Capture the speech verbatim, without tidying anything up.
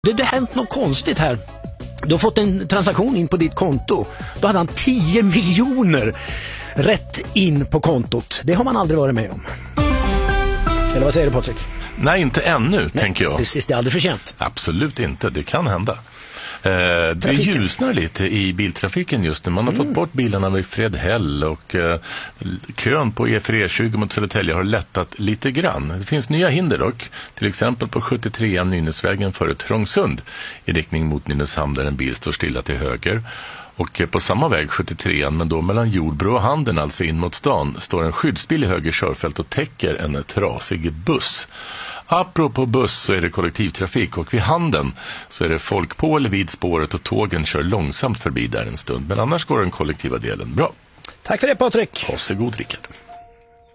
Det har hänt något konstigt här. Du har fått en transaktion in på ditt konto. Då hade han tio miljoner rätt in på kontot. Det har man aldrig varit med om. Eller vad säger du, Patrik? Nej, inte ännu, Nej, tänker jag. Precis, det är aldrig för sent. Absolut inte, det kan hända. Eh, det ljusnar lite i biltrafiken just nu. Man har mm. fått bort bilarna vid Fredhäll och eh, kön på E för E tjugo mot Södertälje har lättat lite grann. Det finns nya hinder dock, till exempel på sjuttiotre Nynäsvägen före Trångsund i riktning mot Nynäshamn där en bil står stilla till höger. Och på samma väg sjuttiotre, men då mellan Jordbro och Handen, alltså in mot stan, står en skyddsbil i höger körfält och täcker en trasig buss. Apropå buss så är det kollektivtrafik och vid Handen så är det folk på eller vid spåret och tågen kör långsamt förbi där en stund. Men annars går den kollektiva delen bra. Tack för det, Patrik. Varsågod, Rickard.